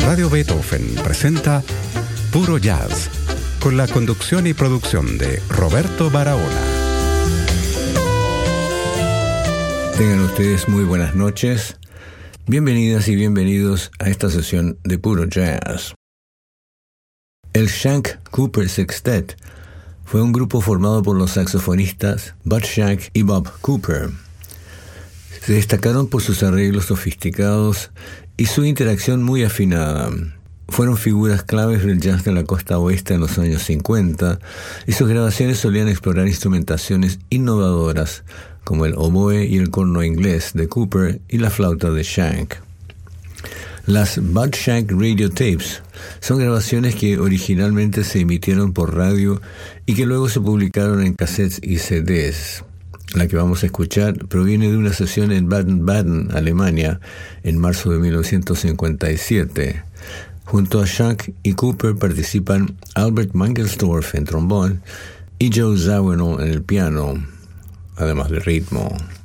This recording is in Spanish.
Radio Beethoven presenta Puro Jazz, con la conducción y producción de Roberto Barahona. Tengan ustedes muy buenas noches. Bienvenidas y bienvenidos a esta sesión de Puro Jazz. El Shank Cooper Sextet fue un grupo formado por los saxofonistas Bud Shank y Bob Cooper. Se destacaron por sus arreglos sofisticados y su interacción muy afinada. Fueron figuras claves del jazz de la costa oeste en los años 50 y sus grabaciones solían explorar instrumentaciones innovadoras como el oboe y el corno inglés de Cooper y la flauta de Shank. Las Bud Shank Radio Tapes son grabaciones que originalmente se emitieron por radio y que luego se publicaron en cassettes y CDs. La que vamos a escuchar proviene de una sesión en Baden-Baden, Alemania, en marzo de 1957. Junto a Shank y Cooper participan Albert Mangelsdorff en trombón y Joe Zawinul en el piano, además de ritmo.